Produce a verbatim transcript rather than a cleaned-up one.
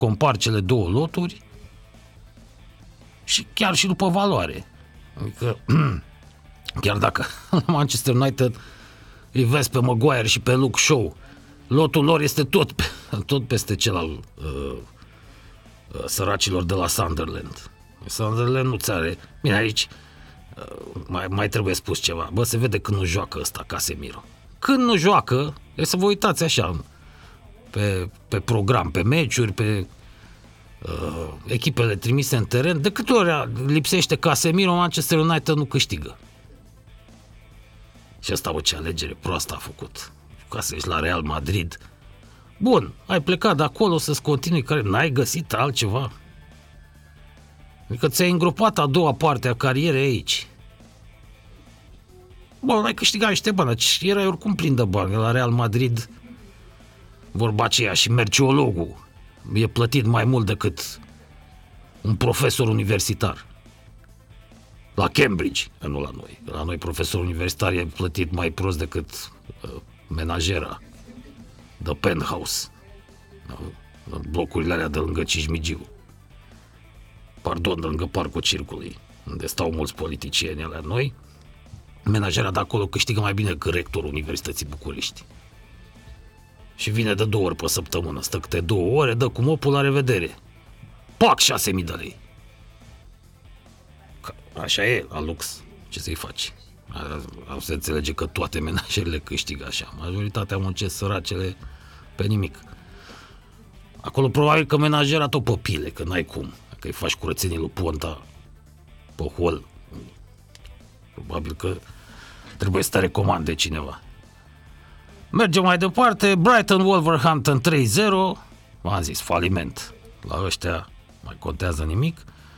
compar cele două loturi și chiar și după valoare. Adică, chiar dacă la Manchester United îi vezi pe Maguire și pe Luke Shaw, lotul lor este tot, tot peste cel al uh, uh, săracilor de la Sunderland. Sunderland nu ți are... Bine, aici uh, mai, mai trebuie spus ceva. Bă, se vede când nu joacă ăsta Casemiro. Când nu joacă, e să vă uitați așa pe, pe program, pe meciuri, pe uh, echipele trimise în teren. De câte ori lipsește Casemiro, Manchester United nu câștigă. Și ăsta, bă, ce alegere proastă a făcut. Ca să ești la Real Madrid. Bun, ai plecat de acolo să-ți continui, care n-ai găsit altceva. Adică ți-ai îngropat a doua parte a carierei aici. Bun, ai câștigat niște bani, erai oricum plin de bani. La Real Madrid, vorba aceea, și merceologul e plătit mai mult decât un profesor universitar. La Cambridge, nu la noi. La noi profesor universitar e plătit mai prost decât uh, menajera de Penthouse, uh, blocurile alea de lângă Cismigiu. Pardon, de lângă Parcul Circului, unde stau mulți politicieni alea noi. Menajera de acolo câștigă mai bine decât rectorul Universității București. Și vine de două ori pe săptămână, stă câte două ore, dă cu mopul, la revedere. Pac, șase mii de lei. Așa e, la lux. Ce să-i faci? Au să înțelege că toate menajerile câștigă așa. Majoritatea muncesc săracele pe nimic. Acolo probabil că menajera tot pe pile, că n-ai cum. Dacă îi faci curățenii lui Ponta pe hol, probabil că trebuie să te recomande cineva. Mergem mai departe. Brighton Wolverhampton trei zero. V-am zis, faliment. La ăștia mai contează nimic.